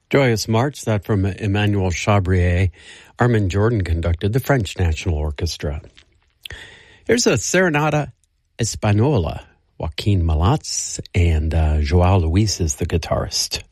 Joyous March, that from Emmanuel Chabrier. Armand Jordan conducted the French National Orchestra. Here's a Serenata Española. Joaquin Malats and Joao Luis is the guitarist.